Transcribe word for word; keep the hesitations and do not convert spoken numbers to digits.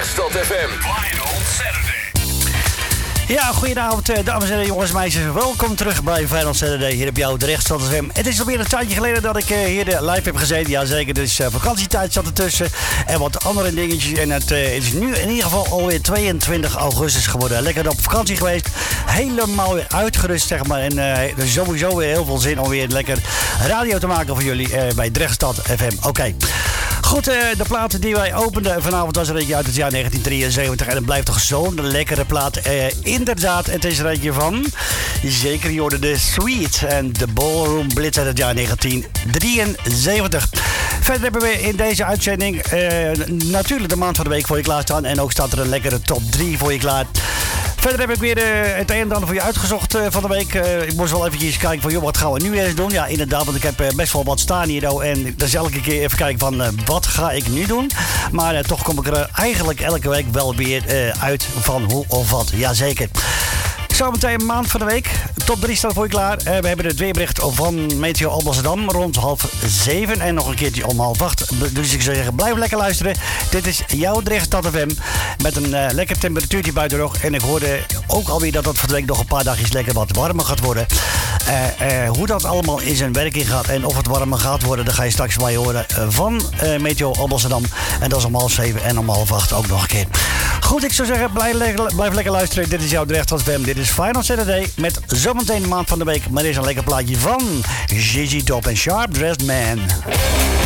Drechtstad F M. Final Saturday. Ja, goedenavond dames en heren, jongens en meisjes. Welkom terug bij Final Saturday hier op jouw Drechtstad F M. Het is alweer een tijdje geleden dat ik hier live heb gezeten. Jazeker, dus uh, vakantietijd zat ertussen en wat andere dingetjes. En het, uh, het is nu in ieder geval alweer tweeëntwintig augustus geworden. Lekker op vakantie geweest. Helemaal weer uitgerust, zeg maar. En uh, er is sowieso weer heel veel zin om weer lekker radio te maken voor jullie uh, bij Drechtstad F M. Oké. Okay. Goed, uh, de plaat die wij openden vanavond was er eentje uit het jaar negentien drieënzeventig. En het blijft toch zo'n lekkere plaat. Uh, inderdaad, het is er eentje van. Zeker, je hoorde de Sweet en de Ballroom Blitz uit het jaar negentien drieënzeventig. Verder hebben we in deze uitzending uh, natuurlijk de maand van de week voor je klaarstaan. En ook staat er een lekkere top drie voor je klaar. Verder heb ik weer uh, het een en ander voor je uitgezocht uh, van de week. Uh, ik moest wel eventjes kijken van, joh, wat gaan we nu eens doen? Ja, inderdaad, want ik heb uh, best wel wat staan hier. Oh, en dus elke keer even kijken van, uh, wat ga ik nu doen? Maar uh, toch kom ik er uh, eigenlijk elke week wel weer uh, uit van hoe of wat. Jazeker. Zometeen maand van de week. Top drie staat voor je klaar. Uh, we hebben het weerbericht van Meteo Amsterdam rond half zeven. En nog een keertje om half acht. Dus ik zou zeggen, blijf lekker luisteren. Dit is jouw Drechtstad F M. Met een uh, lekker temperatuurtje buiten nog. En ik hoorde ook alweer dat het voor de week nog een paar dagjes lekker wat warmer gaat worden. Uh, uh, hoe dat allemaal in zijn werking gaat en of het warmer gaat worden, dat ga je straks bij horen van uh, Meteo Amsterdam. En dat is om half zeven en om half acht ook nog een keer. Goed, ik zou zeggen, blijf lekker, blijf lekker luisteren. Dit is jouw Drechtstad F M. Dit is Final Saturday met zometeen de maand van de week. Maar dit is een lekker plaatje van Gigi Top en Sharp Dressed Man.